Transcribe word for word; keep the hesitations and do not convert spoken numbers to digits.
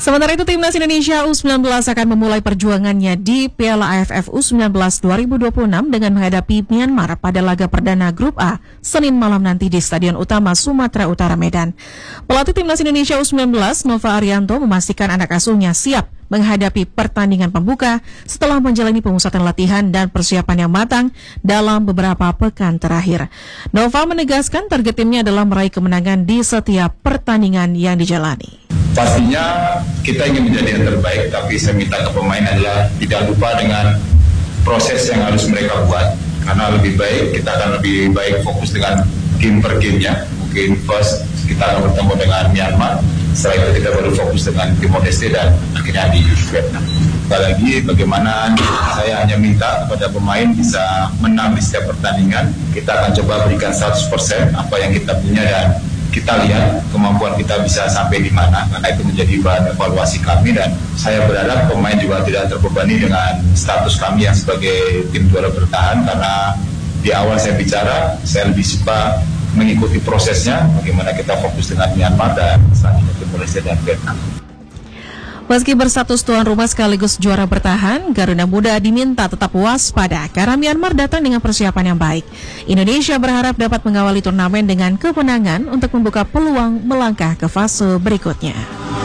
Sementara itu, Timnas Indonesia U sembilan belas akan memulai perjuangannya di Piala A F F U sembilan belas dua ribu dua puluh enam dengan menghadapi Myanmar pada laga perdana Grup A Senin malam nanti di Stadion Utama Sumatera Utara, Medan. Pelatih Timnas Indonesia U sembilan belas, Nova Arianto, memastikan anak asuhnya siap menghadapi pertandingan pembuka setelah menjalani pemusatan latihan dan persiapan yang matang dalam beberapa pekan terakhir. Nova menegaskan target timnya adalah meraih kemenangan di setiap pertandingan yang dijalani. Pastinya kita ingin menjadi yang terbaik, tapi saya minta ke pemain adalah tidak lupa dengan proses yang harus mereka buat. Karena lebih baik, kita akan lebih baik fokus dengan game per gamenya. Mungkin first kita akan bertemu dengan Myanmar, setelah itu kita baru fokus dengan Timor Leste dan akhirnya di Vietnam. Apalagi bagaimana saya hanya minta kepada pemain bisa menang di setiap pertandingan. Kita akan coba berikan seratus persen apa yang kita punya dan kita lihat kemampuan kita bisa sampai di mana, karena itu menjadi bahan evaluasi kami dan saya berharap pemain juga tidak terbebani dengan status kami yang sebagai tim juara bertahan, karena di awal saya bicara saya lebih suka mengikuti prosesnya bagaimana kita fokus dengan Myanmar dan selanjutnya Timor Leste dan Vietnam. Meski berstatus tuan rumah sekaligus juara bertahan, Garuda Muda diminta tetap waspada karena Myanmar datang dengan persiapan yang baik. Indonesia berharap dapat mengawali turnamen dengan kemenangan untuk membuka peluang melangkah ke fase berikutnya.